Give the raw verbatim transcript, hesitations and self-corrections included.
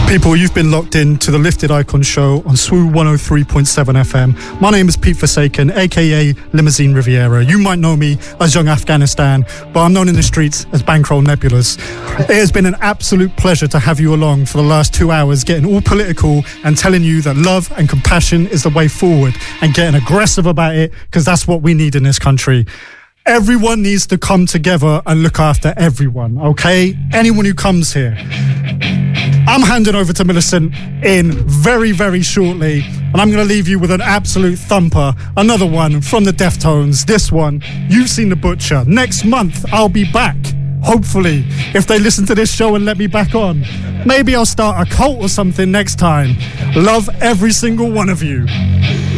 People, you've been locked in to the Lifted Icon Show on S W O one oh three point seven F M. My name is Pete Forsaken, aka Limousine Riviera. You might know me as Young Afghanistan, but I'm known in the streets as Bankroll Nebulous. It has been an absolute pleasure to have you along for the last two hours, getting all political and telling you that love and compassion is the way forward, and getting aggressive about it, because that's what we need in this country. Everyone needs to come together and look after everyone, okay? Anyone who comes here. I'm handing over to Millicent in very, very shortly, and I'm going to leave you with an absolute thumper. Another one from the Deftones. This one, You've Seen the Butcher. Next month, I'll be back. Hopefully, if they listen to this show and let me back on. Maybe I'll start a cult or something next time. Love every single one of you.